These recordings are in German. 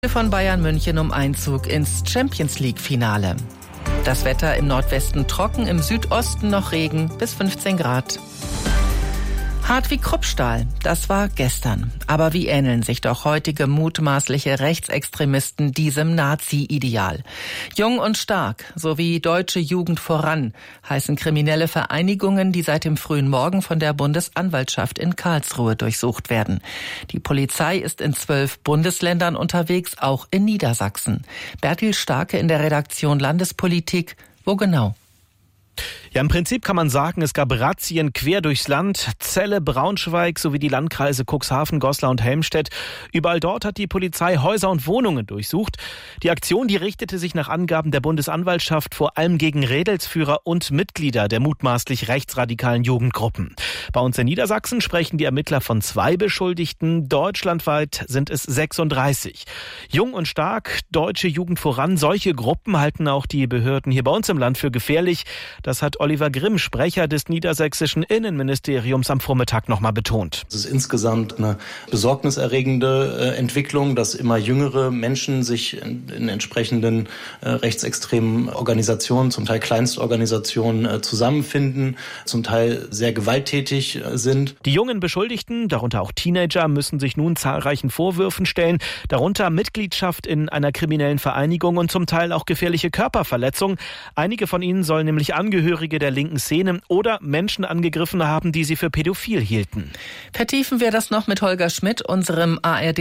Von Bayern München um Einzug ins Champions-League-Finale. Das Wetter im Nordwesten trocken, im Südosten noch Regen bis 15 Grad. Hart wie Kruppstahl, das war gestern. Aber wie ähneln sich doch heutige mutmaßliche Rechtsextremisten diesem Nazi-Ideal? Jung und stark sowie Deutsche Jugend voran heißen kriminelle Vereinigungen, die seit dem frühen Morgen von der Bundesanwaltschaft in Karlsruhe durchsucht werden. Die Polizei ist in 12 Bundesländern unterwegs, auch in Niedersachsen. Bertil Starke in der Redaktion Landespolitik. Wo genau? Ja, im Prinzip kann man sagen, es gab Razzien quer durchs Land, Celle, Braunschweig sowie die Landkreise Cuxhaven, Goslar und Helmstedt. Überall dort hat die Polizei Häuser und Wohnungen durchsucht. Die Aktion, die richtete sich nach Angaben der Bundesanwaltschaft vor allem gegen Rädelsführer und Mitglieder der mutmaßlich rechtsradikalen Jugendgruppen. Bei uns in Niedersachsen sprechen die Ermittler von 2 Beschuldigten. Deutschlandweit sind es 36. Jung und stark, Deutsche Jugend voran. Solche Gruppen halten auch die Behörden hier bei uns im Land für gefährlich. Das hat Oliver Grimm, Sprecher des niedersächsischen Innenministeriums, am Vormittag nochmal betont. Es ist insgesamt eine besorgniserregende Entwicklung, dass immer jüngere Menschen sich in entsprechenden rechtsextremen Organisationen, zum Teil Kleinstorganisationen, zusammenfinden, zum Teil sehr gewalttätig sind. Die jungen Beschuldigten, darunter auch Teenager, müssen sich nun zahlreichen Vorwürfen stellen, darunter Mitgliedschaft in einer kriminellen Vereinigung und zum Teil auch gefährliche Körperverletzung. Einige von ihnen sollen nämlich Angehörige der linken Szene oder Menschen angegriffen haben, die sie für pädophil hielten. Vertiefen wir das noch mit Holger Schmidt, unserem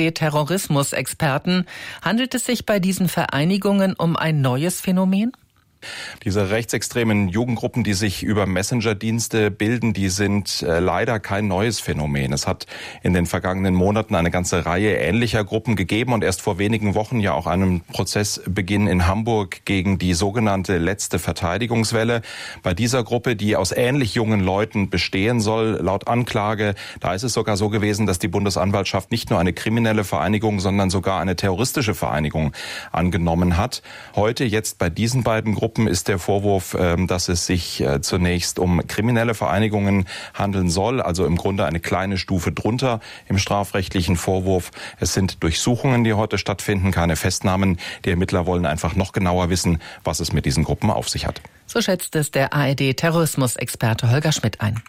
ARD-Terrorismus-Experten. Handelt es sich bei diesen Vereinigungen um ein neues Phänomen? Diese rechtsextremen Jugendgruppen, die sich über Messenger-Dienste bilden, die sind leider kein neues Phänomen. Es hat in den vergangenen Monaten eine ganze Reihe ähnlicher Gruppen gegeben und erst vor wenigen Wochen ja auch einen Prozessbeginn in Hamburg gegen die sogenannte letzte Verteidigungswelle. Bei dieser Gruppe, die aus ähnlich jungen Leuten bestehen soll, laut Anklage, da ist es sogar so gewesen, dass die Bundesanwaltschaft nicht nur eine kriminelle Vereinigung, sondern sogar eine terroristische Vereinigung angenommen hat. Heute, jetzt bei diesen beiden Gruppen, ist der Vorwurf, dass es sich zunächst um kriminelle Vereinigungen handeln soll, also im Grunde eine kleine Stufe drunter im strafrechtlichen Vorwurf. Es sind Durchsuchungen, die heute stattfinden, keine Festnahmen. Die Ermittler wollen einfach noch genauer wissen, was es mit diesen Gruppen auf sich hat. So schätzt es der ARD-Terrorismus-Experte Holger Schmidt ein.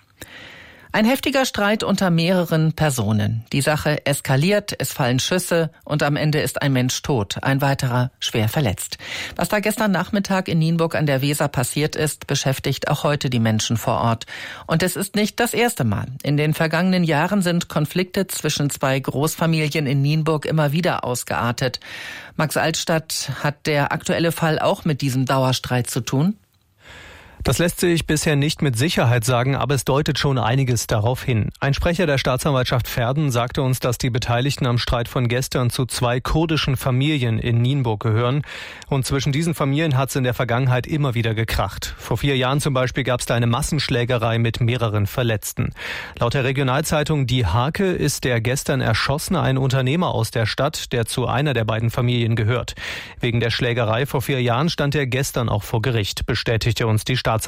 Ein heftiger Streit unter mehreren Personen. Die Sache eskaliert, es fallen Schüsse und am Ende ist ein Mensch tot, ein weiterer schwer verletzt. Was da gestern Nachmittag in Nienburg an der Weser passiert ist, beschäftigt auch heute die Menschen vor Ort. Und es ist nicht das erste Mal. In den vergangenen Jahren sind Konflikte zwischen 2 Großfamilien in Nienburg immer wieder ausgeartet. Max Altstadt, hat der aktuelle Fall auch mit diesem Dauerstreit zu tun? Das lässt sich bisher nicht mit Sicherheit sagen, aber es deutet schon einiges darauf hin. Ein Sprecher der Staatsanwaltschaft Verden sagte uns, dass die Beteiligten am Streit von gestern zu 2 kurdischen Familien in Nienburg gehören. Und zwischen diesen Familien hat es in der Vergangenheit immer wieder gekracht. Vor 4 Jahren zum Beispiel gab es da eine Massenschlägerei mit mehreren Verletzten. Laut der Regionalzeitung Die Hake ist der gestern Erschossene ein Unternehmer aus der Stadt, der zu einer der beiden Familien gehört. Wegen der Schlägerei vor 4 Jahren stand er gestern auch vor Gericht, bestätigte uns die Staatsanwaltschaft.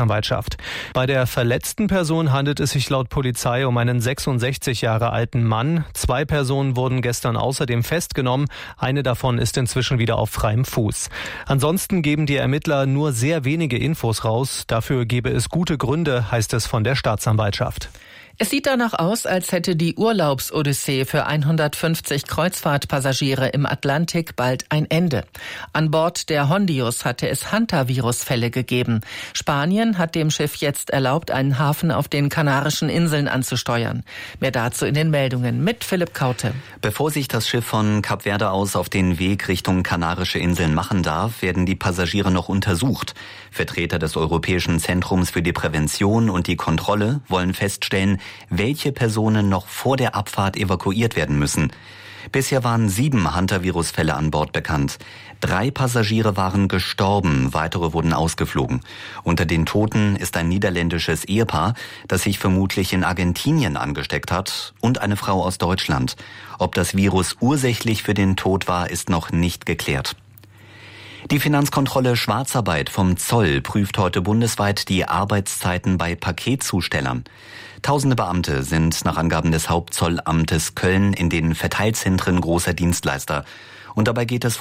Bei der verletzten Person handelt es sich laut Polizei um einen 66 Jahre alten Mann. 2 Personen wurden gestern außerdem festgenommen. Eine davon ist inzwischen wieder auf freiem Fuß. Ansonsten geben die Ermittler nur sehr wenige Infos raus. Dafür gebe es gute Gründe, heißt es von der Staatsanwaltschaft. Es sieht danach aus, als hätte die Urlaubsodyssee für 150 Kreuzfahrtpassagiere im Atlantik bald ein Ende. An Bord der Hondius hatte es Hantavirus-Fälle gegeben. Spanien hat dem Schiff jetzt erlaubt, einen Hafen auf den Kanarischen Inseln anzusteuern. Mehr dazu in den Meldungen mit Philipp Kaute. Bevor sich das Schiff von Kap Verde aus auf den Weg Richtung Kanarische Inseln machen darf, werden die Passagiere noch untersucht. Vertreter des Europäischen Zentrums für die Prävention und die Kontrolle wollen feststellen, welche Personen noch vor der Abfahrt evakuiert werden müssen. Bisher waren 7 Hantavirus-Fälle an Bord bekannt. 3 Passagiere waren gestorben, weitere wurden ausgeflogen. Unter den Toten ist ein niederländisches Ehepaar, das sich vermutlich in Argentinien angesteckt hat, und eine Frau aus Deutschland. Ob das Virus ursächlich für den Tod war, ist noch nicht geklärt. Die Finanzkontrolle Schwarzarbeit vom Zoll prüft heute bundesweit die Arbeitszeiten bei Paketzustellern. Tausende Beamte sind nach Angaben des Hauptzollamtes Köln in den Verteilzentren großer Dienstleister. Und dabei geht es